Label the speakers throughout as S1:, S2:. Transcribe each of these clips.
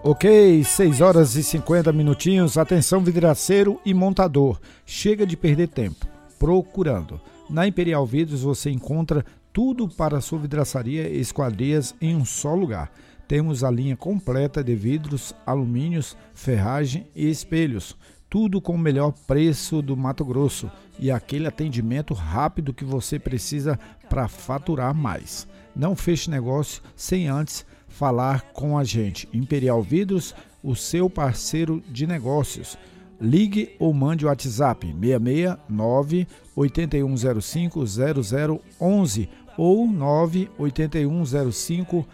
S1: Ok, 6 horas e 50 minutinhos. Atenção, vidraceiro e montador. Chega de perder tempo procurando. Na Imperial Vidros você encontra tudo para a sua vidraçaria e esquadrias em um só lugar. Temos a linha completa de vidros, alumínios, ferragem e espelhos. Tudo com o melhor preço do Mato Grosso e aquele atendimento rápido que você precisa para faturar mais. Não feche negócio sem antes falar com a gente. Imperial Vidros, o seu parceiro de negócios. Ligue ou mande o WhatsApp 669 8105 0011 ou 98105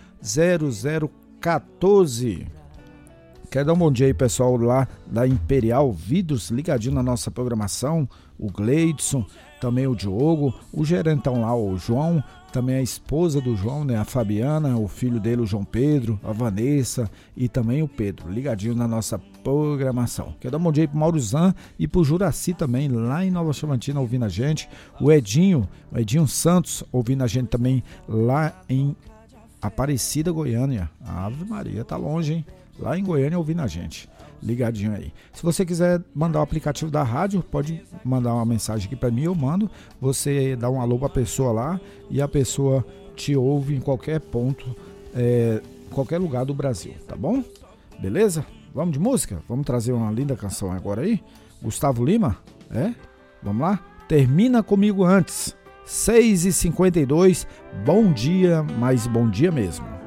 S1: 0014. Quero dar um bom dia aí, pessoal, lá da Imperial Vidros, ligadinho na nossa programação, o Gleidson, também o Diogo, o gerentão lá, o João, também a esposa do João, né, a Fabiana, o filho dele, o João Pedro, a Vanessa e também o Pedro, ligadinho na nossa programação. Quero dar um bom dia aí pro Maurizan e pro Juraci também, lá em Nova Chavantina, ouvindo a gente, o Edinho Santos, ouvindo a gente também lá em Aparecida, Goiânia. Ave Maria, tá longe, hein? Lá em Goiânia ouvindo a gente, ligadinho aí. Se você quiser mandar o aplicativo da rádio, pode mandar uma mensagem aqui para mim, eu mando. Você dá um alô para a pessoa lá e a pessoa te ouve em qualquer ponto, qualquer lugar do Brasil, tá bom? Beleza? Vamos de música? Vamos trazer uma linda canção agora aí? Gustavo Lima? Vamos lá? Termina comigo antes. 6h52, bom dia, mas bom dia mesmo.